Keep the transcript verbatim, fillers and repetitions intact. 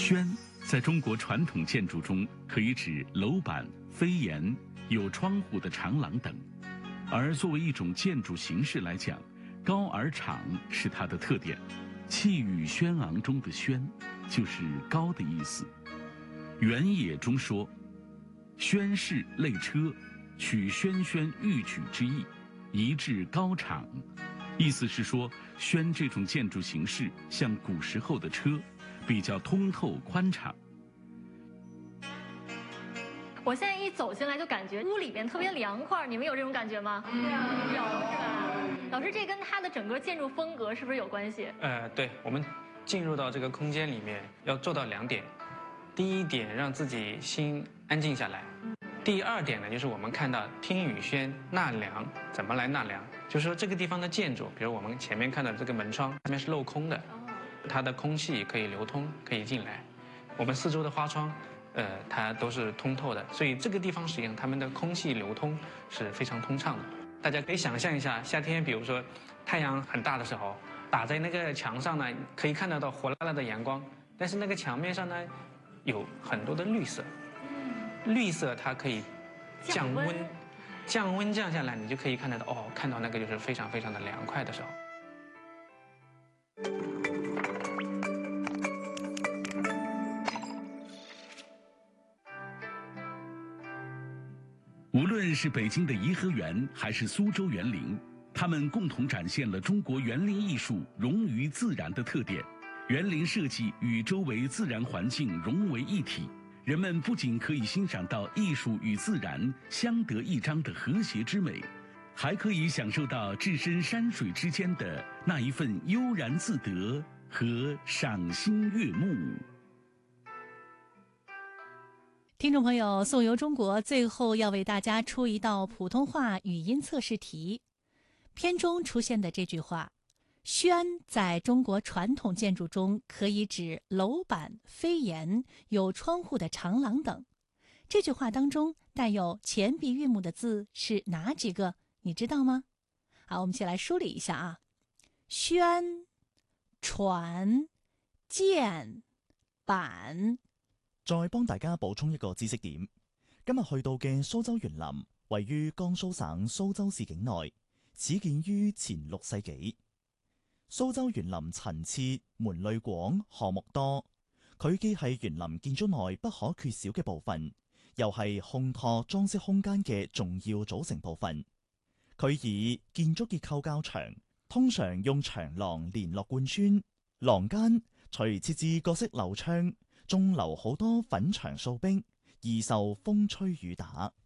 轩在中国传统建筑中可以指楼板、飞檐、有窗户的长廊等，而作为一种建筑形式来讲，高而敞是它的特点。气宇轩昂中的轩，就是高的意思。原野中说，轩势类车，取轩轩欲举之意，一致高敞。意思是说，轩这种建筑形式像古时候的车，比较通透宽敞。 我现在一走进来就感觉屋里边特别凉快，你们有这种感觉吗？有，是吧？老师，这跟它的整个建筑风格是不是有关系？ 呃，对，我们进入到这个空间里面要做到两点，第一点让自己心安静下来，第二点呢就是我们看到听雨轩纳凉，怎么来纳凉？就是说这个地方的建筑，比如我们前面看到这个门窗，上面是镂空的，它的空气可以流通，可以进来。我们四周的花窗，呃，它都是通透的，所以这个地方实际上它们的空气流通是非常通畅的。大家可以想象一下，夏天比如说太阳很大的时候，打在那个墙上呢，可以看得到火辣辣的阳光，但是那个墙面上呢，有很多的绿色，绿色它可以降温，降温降下来，你就可以看得到哦，看到那个就是非常非常的凉快的时候。 无论是北京的颐和园，还是苏州园林，它们共同展现了中国园林艺术融于自然的特点。园林设计与周围自然环境融为一体，人们不仅可以欣赏到艺术与自然相得益彰的和谐之美，还可以享受到置身山水之间的那一份悠然自得和赏心悦目。 听众朋友，颂游中国最后要为大家出一道普通话语音测试题。片中出现的这句话，轩在中国传统建筑中可以指楼板、飞檐、有窗户的长廊等。这句话当中带有前鼻韵母的字是哪几个？你知道吗？好，我们一起来梳理一下啊。轩、船、箭、板。 再幫大家補充一個知識點，今日去到嘅蘇州園林位於江蘇省蘇州市境內，始建於前六世紀。蘇州園林陳設、門類廣、項目多，佢既係園林建築內不可缺少嘅部分，又係烘托裝飾空間嘅重要組成部分。佢以建築結構較長，通常用長廊連絡貫穿，廊間除設置各式樓窗，仲留好多粉牆掃壁，易受風吹雨打。